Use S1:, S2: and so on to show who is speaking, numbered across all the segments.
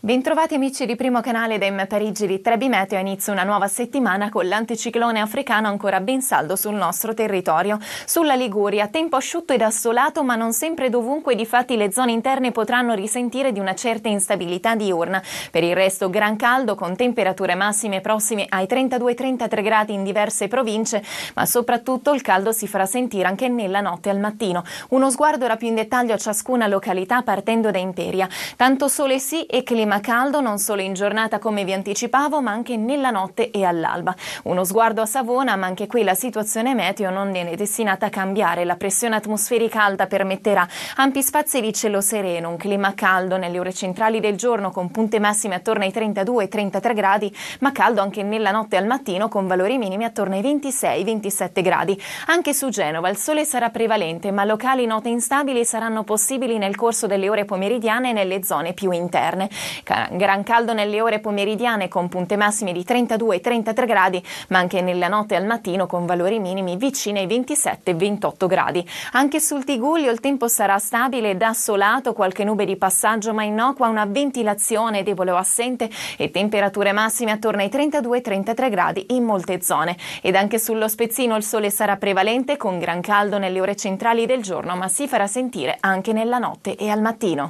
S1: Bentrovati amici di Primo Canale da Parigi di Trebi Meteo. Inizia una nuova settimana con l'anticiclone africano ancora ben saldo sul nostro territorio. Sulla Liguria, tempo asciutto ed assolato, ma non sempre dovunque, difatti le zone interne potranno risentire di una certa instabilità diurna. Per il resto gran caldo, con temperature massime prossime ai 32-33 gradi in diverse province, ma soprattutto il caldo si farà sentire anche nella notte al mattino. Uno sguardo ora più in dettaglio a ciascuna località partendo da Imperia. Tanto sole sì e clima caldo non solo in giornata come vi anticipavo, ma anche nella notte e all'alba. Uno sguardo a Savona, ma anche qui la situazione meteo non è destinata a cambiare. La pressione atmosferica alta permetterà ampi spazi di cielo sereno, un clima caldo nelle ore centrali del giorno con punte massime attorno ai 32-33 gradi, ma caldo anche nella notte e al mattino con valori minimi attorno ai 26-27 gradi. Anche su Genova il sole sarà prevalente, ma locali note instabili saranno possibili nel corso delle ore pomeridiane nelle zone più interne. Gran caldo nelle ore pomeridiane con punte massime di 32-33 gradi, ma anche nella notte e al mattino con valori minimi vicini ai 27-28 gradi. Anche sul Tigullio il tempo sarà stabile ed assolato, qualche nube di passaggio ma innocua, una ventilazione debole o assente e temperature massime attorno ai 32-33 gradi in molte zone. Ed anche sullo Spezzino il sole sarà prevalente con gran caldo nelle ore centrali del giorno, ma si farà sentire anche nella notte e al mattino.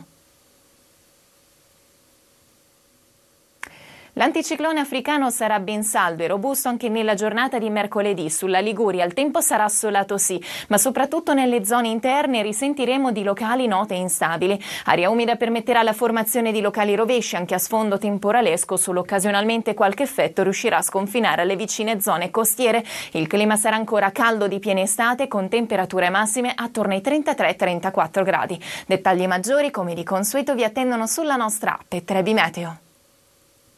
S1: L'anticiclone africano sarà ben saldo e robusto anche nella giornata di mercoledì. Sulla Liguria il tempo sarà assolato sì, ma soprattutto nelle zone interne risentiremo di locali note instabili. Aria umida permetterà la formazione di locali rovesci anche a sfondo temporalesco, solo occasionalmente qualche effetto riuscirà a sconfinare alle vicine zone costiere. Il clima sarà ancora caldo di piena estate con temperature massime attorno ai 33-34 gradi. Dettagli maggiori come di consueto vi attendono sulla nostra app Trebi Meteo.